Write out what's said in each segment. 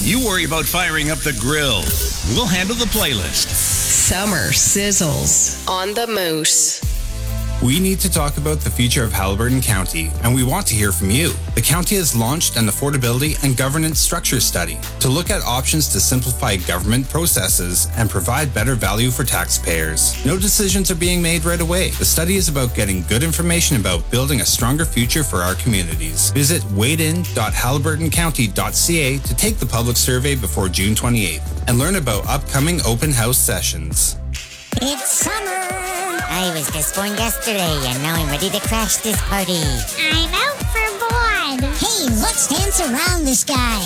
You worry about firing up the grill. We'll handle the playlist. Summer sizzles on the Moose. We need to talk about the future of Haliburton County, and we want to hear from you. The county has launched an affordability and governance structure study to look at options to simplify government processes and provide better value for taxpayers. No decisions are being made right away. The study is about getting good information about building a stronger future for our communities. Visit wadein.haliburtoncounty.ca to take the public survey before June 28th and learn about upcoming open house sessions. It's summer! I was just born yesterday, and now I'm ready to crash this party. I'm out for blood. Hey, let's dance around this guy.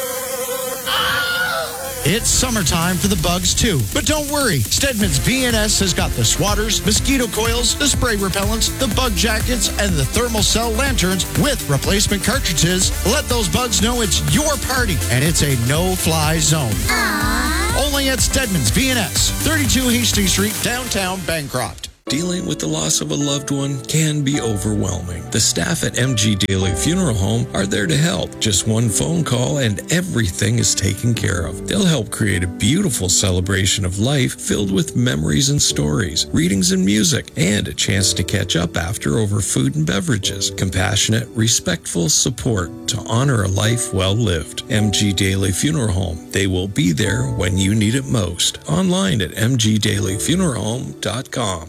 It's summertime for the bugs, too. But don't worry, Stedman's VNS has got the swatters, mosquito coils, the spray repellents, the bug jackets, and the thermal cell lanterns with replacement cartridges. Let those bugs know it's your party, and it's a no-fly zone. Aww. Only at Stedman's VNS, 32 Hastings Street, downtown Bancroft. Dealing with the loss of a loved one can be overwhelming. The staff at MG Daily Funeral Home are there to help. Just one phone call and everything is taken care of. They'll help create a beautiful celebration of life filled with memories and stories, readings and music, and a chance to catch up after over food and beverages. Compassionate, respectful support to honor a life well lived. MG Daily Funeral Home. They will be there when you need it most. Online at mgdailyfuneralhome.com.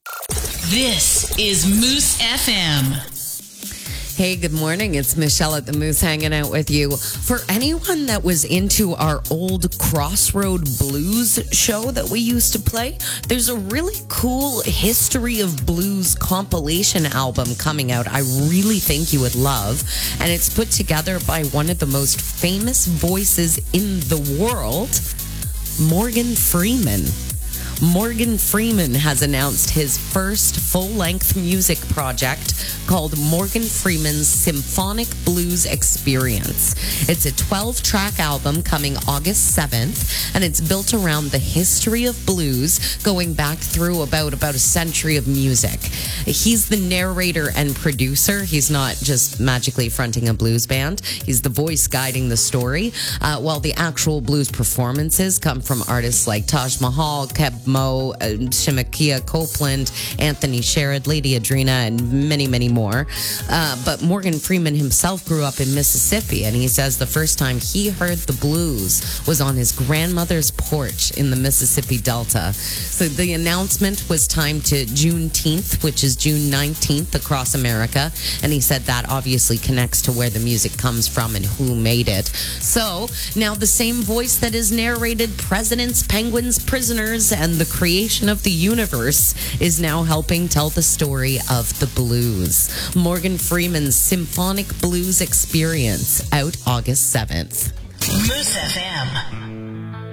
This is Moose FM. Hey, good morning. It's Michelle at the Moose hanging out with you. For anyone that was into our old Crossroad Blues show that we used to play, there's a really cool History of Blues compilation album coming out I really think you would love. And it's put together by one of the most famous voices in the world, Morgan Freeman. Morgan Freeman has announced his first full-length music project called Morgan Freeman's Symphonic Blues Experience. It's a 12-track album coming August 7th, and it's built around the history of blues going back through about a century of music. He's the narrator and producer. He's not just magically fronting a blues band. He's the voice guiding the story, while the actual blues performances come from artists like Taj Mahal, Keb Mo, Shemakia Copeland, Anthony Sherrod, Lady Adrena, and many, many more. But Morgan Freeman himself grew up in Mississippi, and he says the first time he heard the blues was on his grandmother's porch in the Mississippi Delta. So the announcement was timed to Juneteenth, which is June 19th across America, and he said that obviously connects to where the music comes from and who made it. So now the same voice that has narrated Presidents, Penguins, Prisoners, and the creation of the universe is now helping tell the story of the blues. Morgan Freeman's Symphonic Blues Experience, out August 7th. Moose FM.